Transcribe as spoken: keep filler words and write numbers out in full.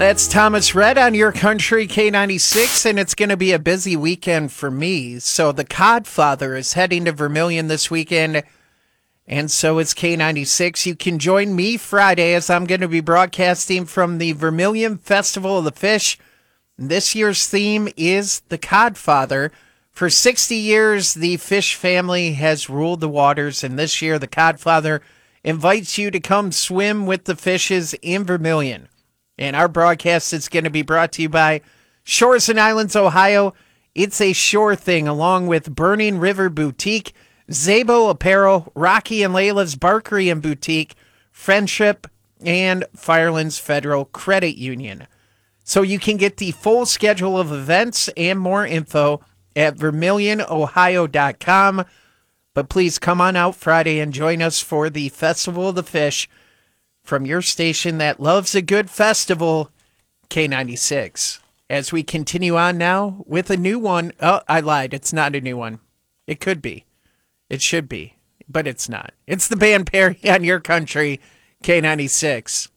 That's Thomas Rhett on your country K ninety-six, and it's going to be a busy weekend for me. So the Codfather is heading to Vermilion this weekend, and so is K ninety-six. You can join me Friday as I'm going to be broadcasting from the Vermilion Festival of the Fish. This year's theme is the Codfather. For sixty years, the fish family has ruled the waters, and this year the Codfather invites you to come swim with the fishes in Vermilion. And our broadcast is going to be brought to you by Shores and Islands, Ohio. It's a Shore Thing, along with Burning River Boutique, Zabo Apparel, Rocky and Layla's Barkery and Boutique, Friendship, and Firelands Federal Credit Union. So you can get the full schedule of events and more info at vermilion ohio dot com. But please come on out Friday and join us for the Festival of the Fish from your station that loves a good festival, K ninety-six. As we continue on now with a new one. Oh, I lied. It's not a new one. It could be. It should be, but it's not. It's the band Perry on your country, K ninety-six.